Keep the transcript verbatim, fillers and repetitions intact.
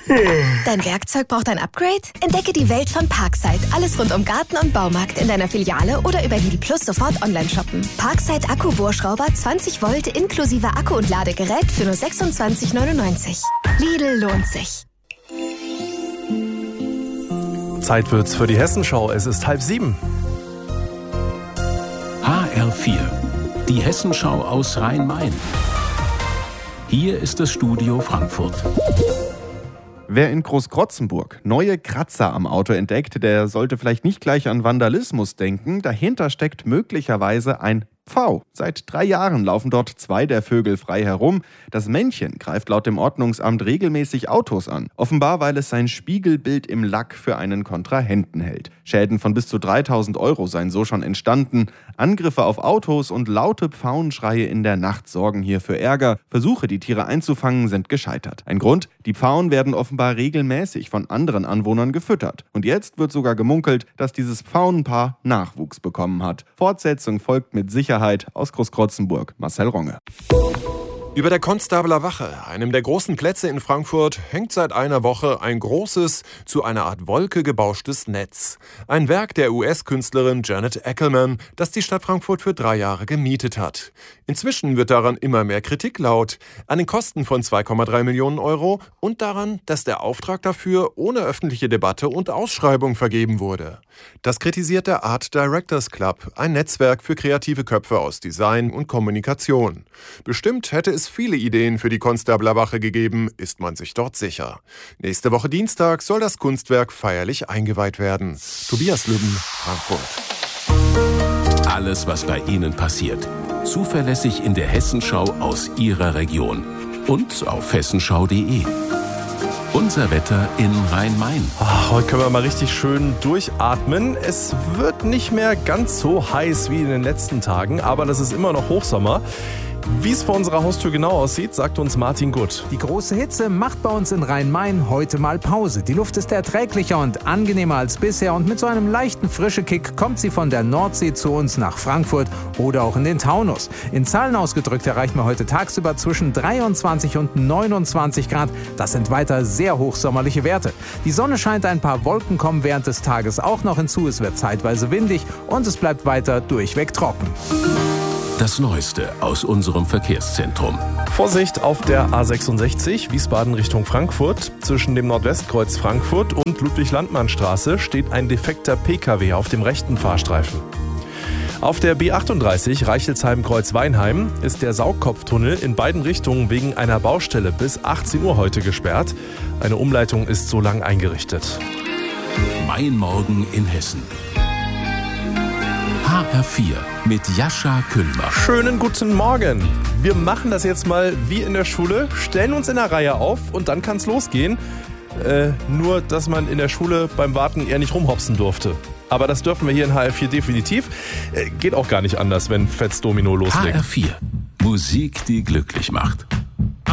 Dein Werkzeug braucht ein Upgrade? Entdecke die Welt von Parkside. Alles rund um Garten und Baumarkt in deiner Filiale oder über Lidl Plus sofort online shoppen. Parkside Akku-Bohrschrauber zwanzig Volt inklusive Akku und Ladegerät für nur sechsundzwanzig neunundneunzig. Lidl lohnt sich. Zeit wird's für die Hessenschau. Es ist halb sieben. H R vier, die Hessenschau aus Rhein-Main. Hier ist das Studio Frankfurt. Wer in Großkrotzenburg neue Kratzer am Auto entdeckt, der sollte vielleicht nicht gleich an Vandalismus denken. Dahinter steckt möglicherweise ein Pfau. Seit drei Jahren laufen dort zwei der Vögel frei herum. Das Männchen greift laut dem Ordnungsamt regelmäßig Autos an. Offenbar, weil es sein Spiegelbild im Lack für einen Kontrahenten hält. Schäden von bis zu dreitausend Euro seien so schon entstanden. Angriffe auf Autos und laute Pfauenschreie in der Nacht sorgen hier für Ärger. Versuche, die Tiere einzufangen, sind gescheitert. Ein Grund? Die Pfauen werden offenbar regelmäßig von anderen Anwohnern gefüttert. Und jetzt wird sogar gemunkelt, dass dieses Pfauenpaar Nachwuchs bekommen hat. Fortsetzung folgt mit Sicherheit aus Großkrotzenburg. Marcel Ronge. Über der Konstabler Wache, einem der großen Plätze in Frankfurt, hängt seit einer Woche ein großes, zu einer Art Wolke gebauschtes Netz. Ein Werk der U S-Künstlerin Janet Ackerman, das die Stadt Frankfurt für drei Jahre gemietet hat. Inzwischen wird daran immer mehr Kritik laut. An den Kosten von zwei Komma drei Millionen Euro und daran, dass der Auftrag dafür ohne öffentliche Debatte und Ausschreibung vergeben wurde. Das kritisiert der Art Directors Club, ein Netzwerk für kreative Köpfe aus Design und Kommunikation. Bestimmt hätte es viele Ideen für die Konstabler Wache gegeben, ist man sich dort sicher. Nächste Woche Dienstag soll das Kunstwerk feierlich eingeweiht werden. Tobias Lübben, Frankfurt. Alles, was bei Ihnen passiert. Zuverlässig in der Hessenschau aus Ihrer Region. Und auf hessenschau punkt de. Unser Wetter in Rhein-Main. Ach, heute können wir mal richtig schön durchatmen. Es wird nicht mehr ganz so heiß wie in den letzten Tagen, aber das ist immer noch Hochsommer. Wie es vor unserer Haustür genau aussieht, sagt uns Martin Gutt. Die große Hitze macht bei uns in Rhein-Main heute mal Pause. Die Luft ist erträglicher und angenehmer als bisher und mit so einem leichten Frischekick kommt sie von der Nordsee zu uns nach Frankfurt oder auch in den Taunus. In Zahlen ausgedrückt erreichen wir heute tagsüber zwischen dreiundzwanzig und neunundzwanzig Grad. Das sind weiter sehr hochsommerliche Werte. Die Sonne scheint, ein paar Wolken kommen während des Tages auch noch hinzu. Es wird zeitweise windig und es bleibt weiter durchweg trocken. Das Neueste aus unserem Verkehrszentrum. Vorsicht auf der A sechsundsechzig, Wiesbaden Richtung Frankfurt. Zwischen dem Nordwestkreuz Frankfurt und Ludwig-Landmann-Straße steht ein defekter P K W auf dem rechten Fahrstreifen. Auf der B achtunddreißig Reichelsheim-Kreuz-Weinheim ist der Saugkopftunnel in beiden Richtungen wegen einer Baustelle bis achtzehn Uhr heute gesperrt. Eine Umleitung ist so lang eingerichtet. Mein Morgen in Hessen. H R vier mit Jascha Kühlmach. Schönen guten Morgen. Wir machen das jetzt mal wie in der Schule, stellen uns in der Reihe auf und dann kann es losgehen. Äh, nur, dass man in der Schule beim Warten eher nicht rumhopsen durfte. Aber das dürfen wir hier in H R vier definitiv. Äh, geht auch gar nicht anders, wenn Fetz Domino loslegt. H R vier. Musik, die glücklich macht.